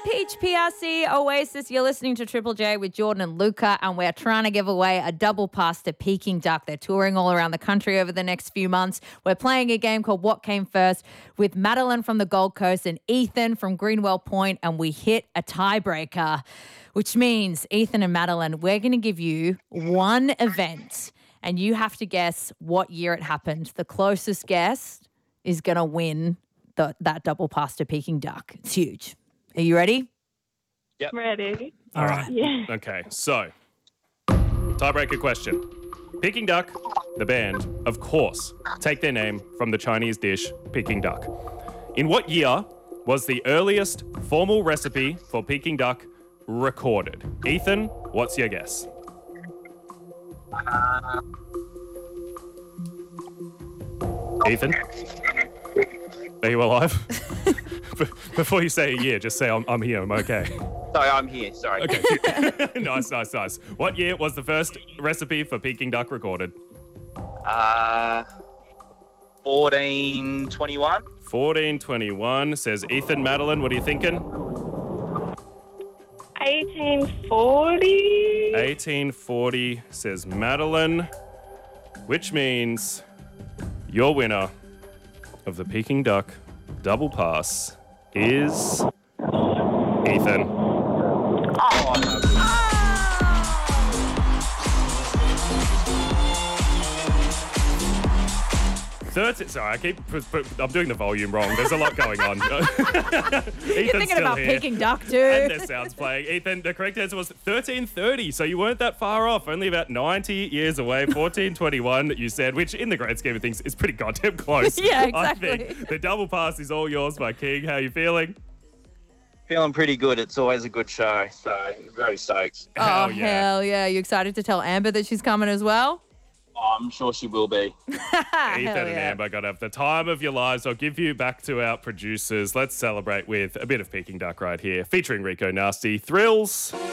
Peach PRC Oasis. You're listening to Triple J with Jordan and Luca, and we're trying to give away a double pass to Peking Duck. They're touring all around the country over the next few months. We're playing a game called What Came First with Madeline from the Gold Coast and Ethan from Greenwell Point, and we hit a tiebreaker, which means, Ethan and Madeline, we're going to give you one event, and you have to guess what year it happened. The closest guess is going to win that double pass to Peking Duck. It's huge. Are you ready? Yep. Ready. All right. Yeah. Okay, so tiebreaker question. Peking Duck, the band, of course, take their name from the Chinese dish Peking Duck. In what year was the earliest formal recipe for Peking Duck recorded? Ethan, what's your guess? Ethan? Are you alive? Before you say a year, just say I'm here, I'm okay. Sorry, I'm here. Sorry. Okay. Nice. What year was the first recipe for Peking Duck recorded? 1421. 1421, says Ethan. Madeline, what are you thinking? 1840. 1840, says Madeline, which means your winner of the Peking Duck double pass is Ethan. Sorry, I'm doing the volume wrong. There's a lot going on. You're thinking about here. Peking Duck too. And their sounds playing. Ethan, the correct answer was 1330, so you weren't that far off. Only about 90 years away. 1421, you said, which in the grand scheme of things is pretty goddamn close. Yeah, exactly. I think the double pass is all yours, my king. How are you feeling? Feeling pretty good. It's always a good show, so very stoked. Oh, hell yeah. You excited to tell Amber that she's coming as well? I'm sure she will be. Ethan and Amber got to have the time of your lives. I'll give you back to our producers. Let's celebrate with a bit of Peking Duck right here, featuring Rico Nasty. Thrills.